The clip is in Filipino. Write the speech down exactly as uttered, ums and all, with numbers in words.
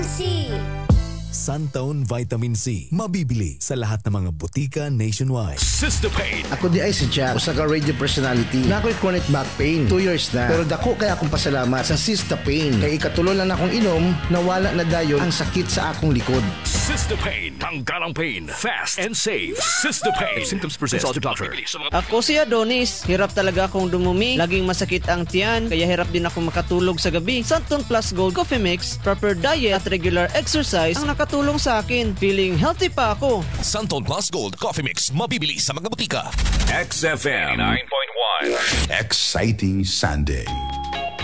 C. Suntown Vitamin C. Mabibili sa lahat ng mga butika nationwide. Sistapain. Ako di ay si Jack, usa ka radio personality. Na ako'y chronic back pain. Two years na. Pero dako kaya akong pasalamat sa Sistapain. Kay ikatulo lang akong inom, nawala na dayon ang sakit sa akong likod. Sistapain. Tanggalang pain. Fast and safe. Sistapain. If symptoms persist, consult your doctor. Ako si Adonis. Hirap talaga akong dumumi. Laging masakit ang tiyan. Kaya hirap din ako makatulog sa gabi. Santon Plus Gold Coffee Mix, proper diet at regular exercise ang nakatulong sa akin. Feeling healthy pa ako. Santon Plus Gold Coffee Mix. Mabibili sa mga butika. X F M nine point one. Exciting Sunday.